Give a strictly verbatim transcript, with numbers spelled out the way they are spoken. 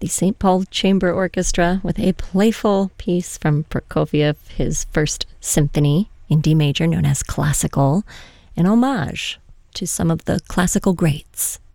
the Saint Paul Chamber Orchestra with a playful piece from Prokofiev, his first symphony in D major known as Classical, an homage to some of the classical greats.